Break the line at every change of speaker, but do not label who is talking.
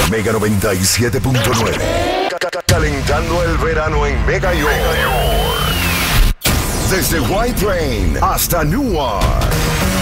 Mega 97.9. Calentando el verano en Mega York. Desde White Plain hasta Newark.